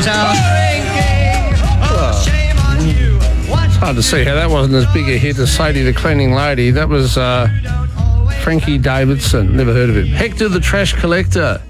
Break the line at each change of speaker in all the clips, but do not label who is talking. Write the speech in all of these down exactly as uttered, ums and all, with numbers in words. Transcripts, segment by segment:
town.
It's hard to see how that wasn't as big a hit as Sadie the Cleaning Lady. That was uh, Frankie Davidson. Never heard of him. Hector the Trash Collector.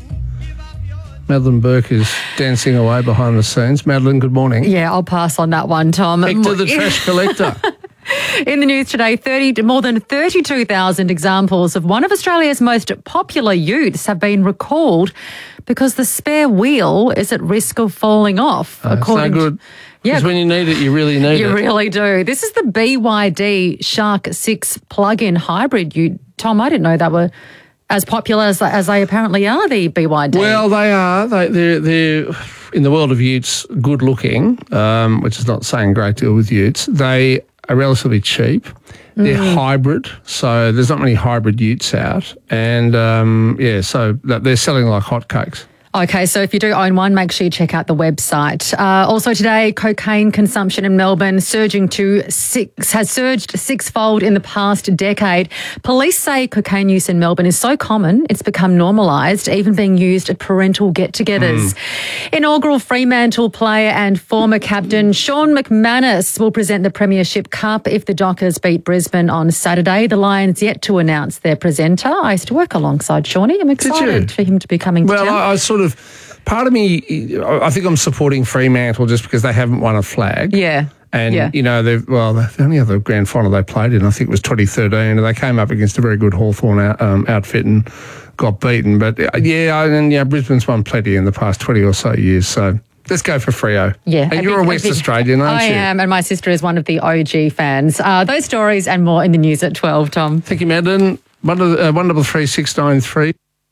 Madeline Burke is dancing away behind the scenes. Madeline, good morning.
Yeah, I'll pass on that one, Tom.
Hector the Trash Collector.
In the news today, thirty more than thirty-two thousand examples of one of Australia's most popular utes have been recalled because the spare wheel is at risk of falling off.
Uh, according it's no good. Because yeah, when you need it, you really need
you
it.
You really do. This is the B Y D Shark six plug-in hybrid ute. Tom, I didn't know that were as popular as, as they apparently are, the B Y D.
Well, they are. They, they're, they're, in the world of utes, good looking, um, which is not saying a great deal with utes. They are relatively cheap. They're mm. hybrid, so there's not many hybrid utes out. And, um, yeah, so they're selling like hotcakes.
Okay, so if you do own one, make sure you check out the website. Uh, also today, cocaine consumption in Melbourne surging to six has surged sixfold in the past decade. Police say cocaine use in Melbourne is so common, it's become normalised, even being used at parental get-togethers. Mm. Inaugural Fremantle player and former captain Sean McManus will present the Premiership Cup if the Dockers beat Brisbane on Saturday. The Lions yet to announce their presenter. I used to work alongside Shawnee. I'm excited for him to be coming to
well,
town.
I, I sort of Part of me, I think I'm supporting Fremantle just because they haven't won a flag.
Yeah.
And,
yeah.
you know, they've, well, the only other grand final they played in, I think, was twenty thirteen, and they came up against a very good Hawthorn out, um, outfit and got beaten. But, uh, yeah, and yeah, Brisbane's won plenty in the past twenty or so years, so let's go for Freo.
Yeah.
And you're big, a West a big, Australian, aren't
I
you?
I am, and my sister is one of the O G fans. Uh, those stories and more in the news at twelve, Tom.
Thank you, Madeline. one double three six nine three.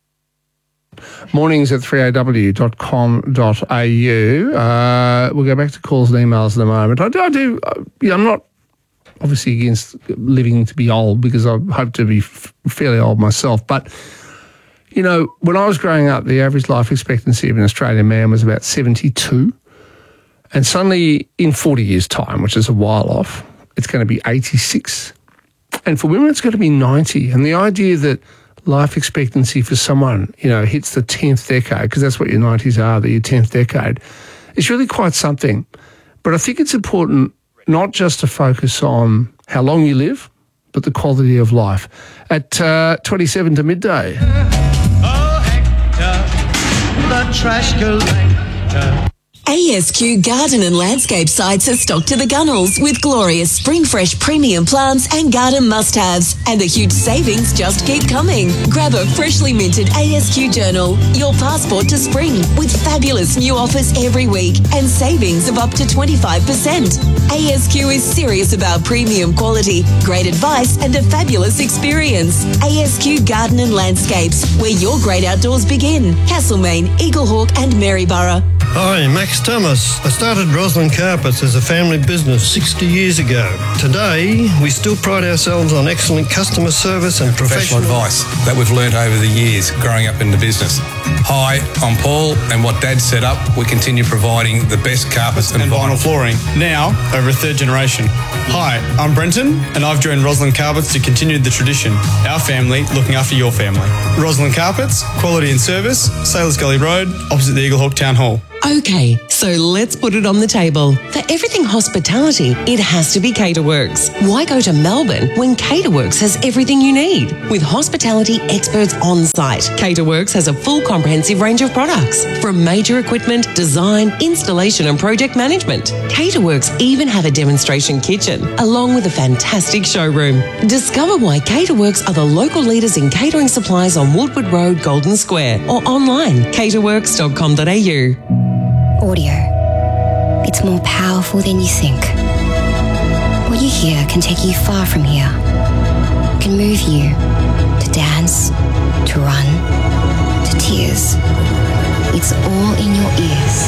Mornings at three a w dot com dot a u. Uh, we'll go back to calls and emails in a moment. I do, I do uh, yeah, I'm not obviously against living to be old because I hope to be f- fairly old myself. But, you know, when I was growing up, the average life expectancy of an Australian man was about seventy-two. And suddenly in forty years' time, which is a while off, it's going to be eighty-six. And for women, it's going to be ninety. And the idea that life expectancy for someone, you know, hits the tenth decade, because that's what your nineties are, the your tenth decade, is really quite something. But I think it's important not just to focus on how long you live, but the quality of life. At uh, twenty-seven to midday.
Oh, Hector, the trash collector.
A S Q Garden and Landscape sites are stocked to the gunnels with glorious spring fresh premium plants and garden must-haves. And the huge savings just keep coming. Grab a freshly minted A S Q journal, your passport to spring, with fabulous new offers every week and savings of up to twenty-five percent. A S Q is serious about premium quality, great advice and a fabulous experience. A S Q Garden and Landscapes, where your great outdoors begin. Castlemaine, Eaglehawk and Maryborough.
Hi, Max Thomas. I started Roslyn Carpets as a family business sixty years ago. Today, we still pride ourselves on excellent customer service and professional,
professional advice that we've learned over the years growing up in the business. Hi, I'm Paul, and what Dad set up, we continue providing the best carpets and,
and vinyl flooring, now over a third generation. Hi, I'm Brenton, and I've joined Roslyn Carpets to continue the tradition. Our family looking after your family. Roslyn Carpets, quality and service, Sailors Gully Road, opposite the Eaglehawk Town Hall.
Okay, so let's put it on the table. For everything hospitality, it has to be Caterworks. Why go to Melbourne when Caterworks has everything you need? With hospitality experts on site, Caterworks has a full comprehensive range of products, from major equipment, design, installation and project management. Caterworks even have a demonstration kitchen, along with a fantastic showroom. Discover why Caterworks are the local leaders in catering supplies on Woodward Road, Golden Square, or online, caterworks dot com dot a u.
Audio. It's more powerful than you think. What you hear can take you far from here. Can move you to dance, to run, to tears. It's all in your ears.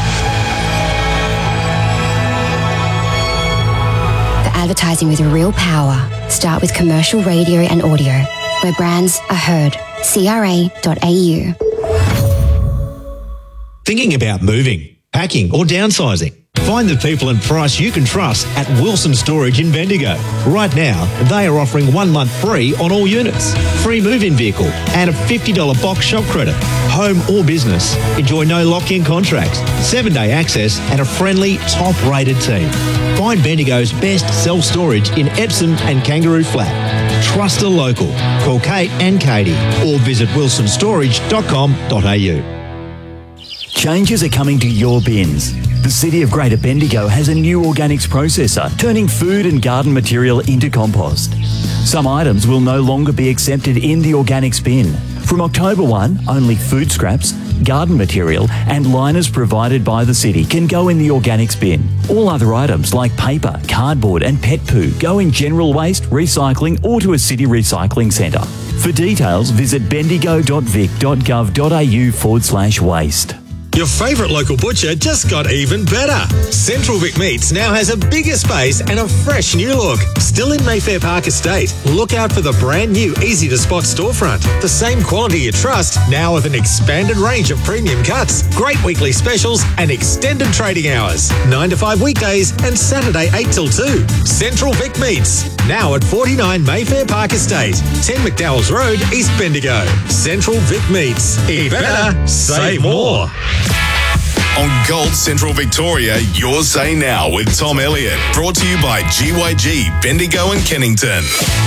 The advertising with real power. Start with commercial radio and audio, where brands are heard. C R A dot A U.
Thinking about moving, packing or downsizing? Find the people and price you can trust at Wilson Storage in Bendigo. Right now, they are offering one month free on all units, free move-in vehicle and a fifty dollars box shop credit. Home or business, enjoy no lock-in contracts, seven-day access and a friendly, top-rated team. Find Bendigo's best self-storage in Epsom and Kangaroo Flat. Trust a local. Call Kate and Katie or visit wilson storage dot com dot a u.
Changes are coming to your bins. The City of Greater Bendigo has a new organics processor turning food and garden material into compost. Some items will no longer be accepted in the organics bin. From October first, only food scraps, garden material and liners provided by the city can go in the organics bin. All other items like paper, cardboard and pet poo go in general waste, recycling or to a city recycling centre. For details, visit bendigo dot vic dot gov dot a u forward slash waste.
Your favourite local butcher just got even better. Central Vic Meats now has a bigger space and a fresh new look. Still in Mayfair Park Estate. Look out for the brand new easy-to-spot storefront. The same quality you trust, now with an expanded range of premium cuts, great weekly specials and extended trading hours. nine to five weekdays and Saturday eight till two. Central Vic Meats. Now at forty-nine Mayfair Park Estate. ten McDowell's Road, East Bendigo. Central Vic Meats. Eat better, save more.
On Gold Central Victoria, your Say Now with Tom Elliott. Brought to you by G Y G, Bendigo and Kennington.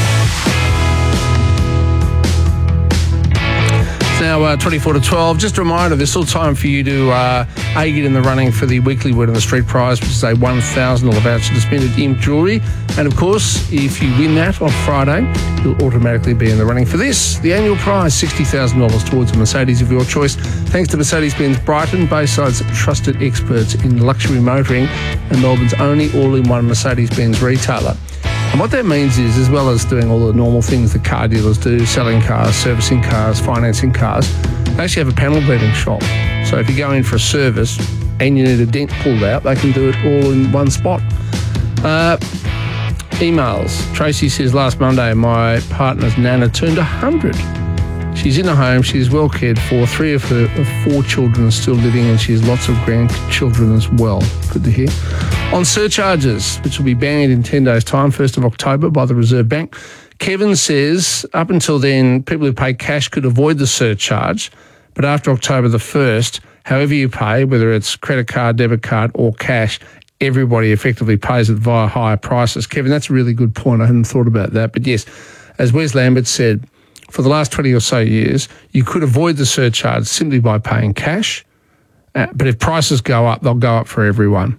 It's now uh, twenty-four to twelve. Just a reminder, there's still time for you to uh, A, get in the running for the weekly Word on the Street prize, which is a one thousand dollars voucher to spend at Imp Jewellery. And of course, if you win that on Friday, you'll automatically be in the running for this, the annual prize, sixty thousand dollars towards a Mercedes of your choice. Thanks to Mercedes-Benz Brighton, Bayside's trusted experts in luxury motoring and Melbourne's only all-in-one Mercedes-Benz retailer. And what that means is, as well as doing all the normal things that car dealers do, selling cars, servicing cars, financing cars, they actually have a panel beating shop. So if you go in for a service and you need a dent pulled out, they can do it all in one spot. Uh, emails. Tracy says, last Monday, my partner's Nana turned one hundred. She's in a home, she's well cared for. Three of her of four children are still living and she has lots of grandchildren as well. Good to hear. On surcharges, which will be banned in ten days' time, first of October, by the Reserve Bank, Kevin says up until then, people who pay cash could avoid the surcharge, but after October the first, however you pay, whether it's credit card, debit card or cash, everybody effectively pays it via higher prices. Kevin, that's a really good point. I hadn't thought about that. But yes, as Wes Lambert said, for the last twenty or so years, you could avoid the surcharge simply by paying cash. Uh, but if prices go up, they'll go up for everyone.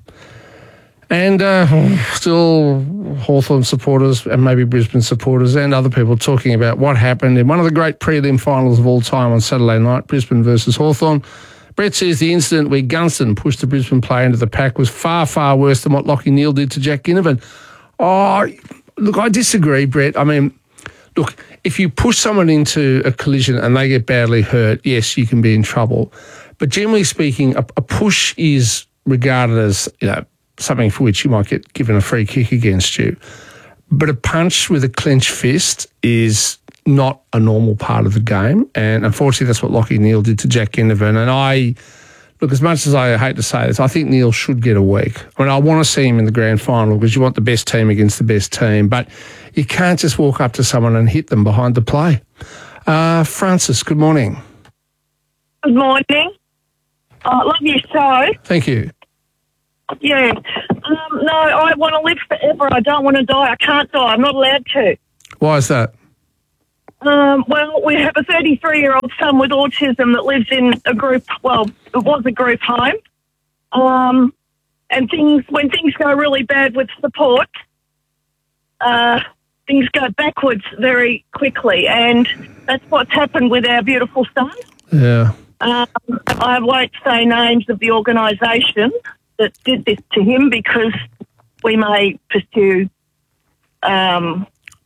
And uh, still Hawthorn supporters and maybe Brisbane supporters and other people talking about what happened in one of the great prelim finals of all time on Saturday night, Brisbane versus Hawthorn. Brett says the incident where Gunston pushed the Brisbane player into the pack was far, far worse than what Lachie Neale did to Jack Ginnivan. Oh, look, I disagree, Brett. I mean, look, if you push someone into a collision and they get badly hurt, yes, you can be in trouble. But generally speaking, a, a push is regarded as, you know, something for which you might get given a free kick against you. But a punch with a clenched fist is not a normal part of the game. And unfortunately, that's what Lachie Neale did to Jack Ginnivan. And I, look, as much as I hate to say this, I think Neale should get a week. I mean, I want to see him in the grand final because you want the best team against the best team. But you can't just walk up to someone and hit them behind the play. Uh, Francis, good morning.
Good morning. I love your show.
Thank you.
Yeah. Um, no, I want to live forever. I don't want to die. I can't die. I'm not allowed to.
Why is that?
Um, well, we have a thirty-three-year-old son with autism that lives in a group, well, it was a group home. Um, and things, when things go really bad with support, uh, things go backwards very quickly. And that's what's happened with our beautiful son.
Yeah.
Um, I won't say names of the organisation that did this to him because we may pursue um,